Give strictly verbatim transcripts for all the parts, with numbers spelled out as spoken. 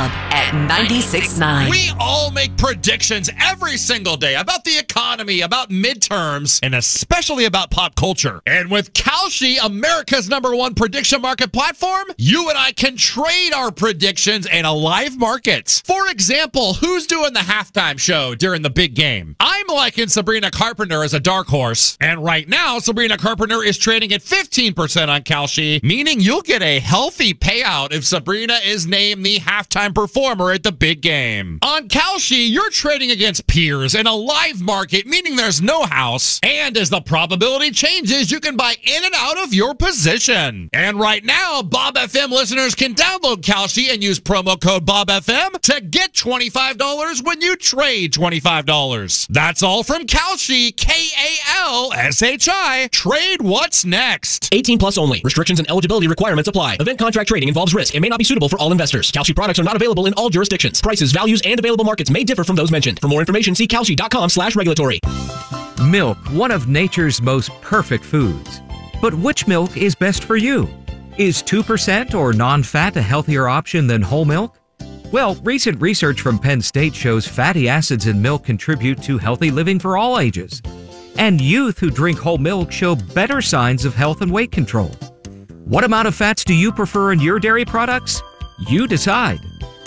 Club at ninety-six point nine. We all make predictions every single day about the economy, about midterms, and especially about pop culture. And with Kalshi, America's number one prediction market platform, you and I can trade our predictions in a live market. For example, who's doing the halftime show during the big game? I'm liking Sabrina Carpenter as a dark horse. And right now, Sabrina Carpenter is trading at fifteen percent on Kalshi, meaning you'll get a healthy payout if Sabrina is named the halftime performer at the big game. On Kalshi, you're trading against peers in a live market, meaning there's no house. And as the probability changes, you can buy in and out of your position. And right now, Bob F M listeners can download Kalshi and use promo code Bob F M to get twenty-five dollars when you trade twenty-five dollars. That's all from Kalshi, K A L S H I. Trade what's next. eighteen plus only. Restrictions and eligibility requirements apply. Event contract trading involves risk and may not be suitable for all investors. Kalshi products are not available in all jurisdictions. Prices, values, and available markets may differ from those mentioned. For more information, see kalshi.com slash regulatory. Milk, one of nature's most perfect foods. But which milk is best for you? Is two percent or non-fat a healthier option than whole milk? Well, recent research from Penn State shows fatty acids in milk contribute to healthy living for all ages. And youth who drink whole milk show better signs of health and weight control. What amount of fats do you prefer in your dairy products? You decide.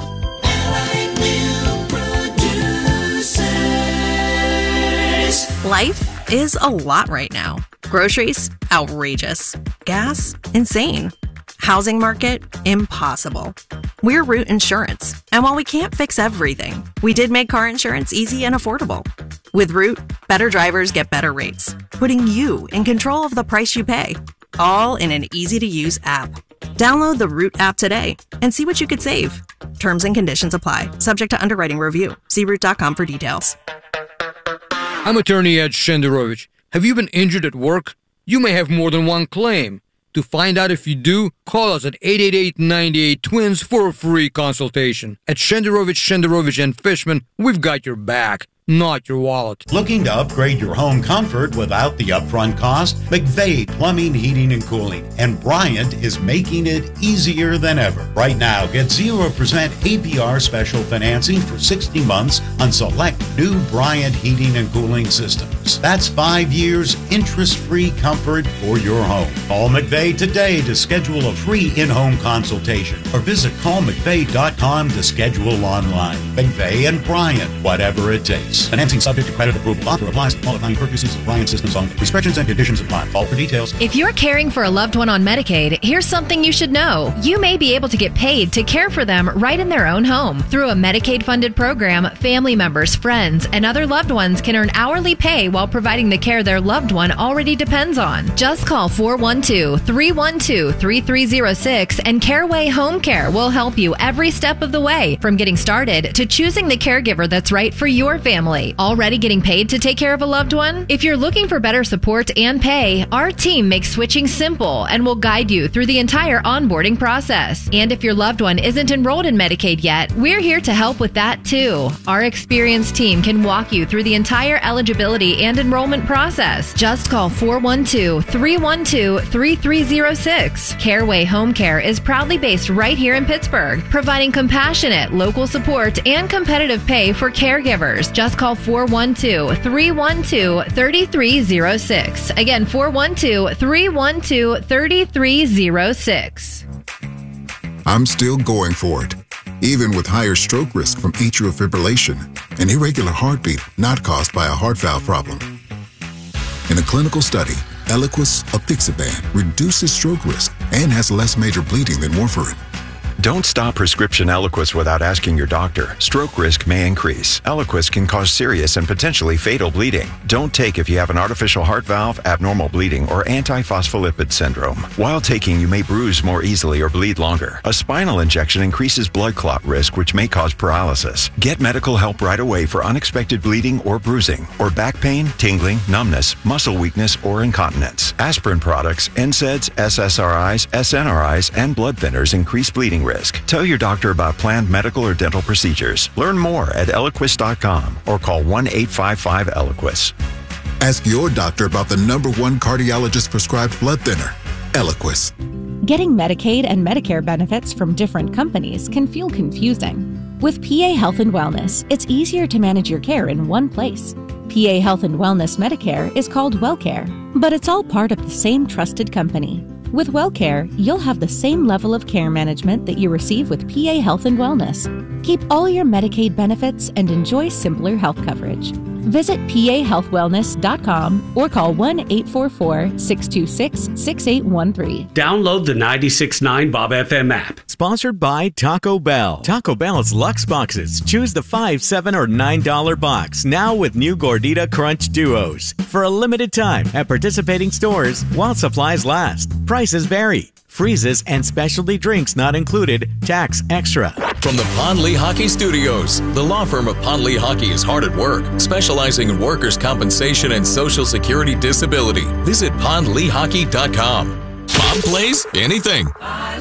Life is a lot right now. Groceries, outrageous. Gas, insane. Housing market, impossible. We're Root Insurance, and while we can't fix everything, we did make car insurance easy and affordable. With Root, better drivers get better rates, putting you in control of the price you pay, all in an easy-to-use app. Download the Root app today and see what you could save. Terms and conditions apply, subject to underwriting review. See root dot com for details. I'm attorney Ed Shenderovich. Have you been injured at work? You may have more than one claim. To find out if you do, call us at eight eight eight, nine eight twins for a free consultation. At Shenderovich, Shenderovich and Fishman, we've got your back, not your wallet. Looking to upgrade your home comfort without the upfront cost? McVeigh Plumbing, Heating, and Cooling. And Bryant is making it easier than ever. Right now, get zero percent A P R special financing for sixty months on select new Bryant Heating and Cooling systems. That's five years interest-free comfort for your home. Call McVeigh today to schedule a free in-home consultation or visit call mcveigh dot com to schedule online. McVeigh and Bryant, whatever it takes. Financing subject to credit approval. Offer applies to qualifying purchases of Bryant systems only. Restrictions and conditions apply. Call for details. If you're caring for a loved one on Medicaid, here's something you should know. You may be able to get paid to care for them right in their own home. Through a Medicaid-funded program, family members, friends, and other loved ones can earn hourly pay while providing the care their loved one already depends on. Just call four one two, three one two, three three zero six and Careway Home Care will help you every step of the way, from getting started to choosing the caregiver that's right for your family. Already getting paid to take care of a loved one? If you're looking for better support and pay, our team makes switching simple and will guide you through the entire onboarding process. And if your loved one isn't enrolled in Medicaid yet, we're here to help with that too. Our experienced team can walk you through the entire eligibility and enrollment process. Just call four one two, three one two, three three zero six. Careway Home Care is proudly based right here in Pittsburgh, providing compassionate local support and competitive pay for caregivers. Just call four one two, three one two, three three zero six. Again, four one two, three one two, three three zero six. I'm still going for it, even with higher stroke risk from atrial fibrillation, an irregular heartbeat not caused by a heart valve problem. In a clinical study, Eliquis apixaban reduces stroke risk and has less major bleeding than warfarin. Don't stop prescription Eliquis without asking your doctor. Stroke risk may increase. Eliquis can cause serious and potentially fatal bleeding. Don't take if you have an artificial heart valve, abnormal bleeding, or antiphospholipid syndrome. While taking, you may bruise more easily or bleed longer. A spinal injection increases blood clot risk, which may cause paralysis. Get medical help right away for unexpected bleeding or bruising, or back pain, tingling, numbness, muscle weakness, or incontinence. Aspirin products, N SAIDs, S S R Is, S N R Is, and blood thinners increase bleeding risk. Tell your doctor about planned medical or dental procedures. Learn more at Eliquis dot com or call one eight five five Eliquis. Ask your doctor about the number one cardiologist prescribed blood thinner, Eliquis. Getting Medicaid and Medicare benefits from different companies can feel confusing. With P A Health and Wellness, it's easier to manage your care in one place. P A Health and Wellness Medicare is called WellCare, but it's all part of the same trusted company. With WellCare, you'll have the same level of care management that you receive with P A Health and Wellness. Keep all your Medicaid benefits and enjoy simpler health coverage. Visit P A health wellness dot com or call one eight four four, six two six, six eight one three. Download the ninety-six point nine Bob F M app. Sponsored by Taco Bell. Taco Bell's Lux Boxes. Choose the five, seven, or nine dollar box. Now with new Gordita Crunch Duos. For a limited time at participating stores while supplies last. Prices vary. Freezes and specialty drinks not included. Tax extra. From the Pond Lee Hockey Studios, the law firm of Pond Lee Hockey is hard at work, specializing in workers' compensation and Social Security disability. Visit pond lee hockey dot com. Bob plays anything.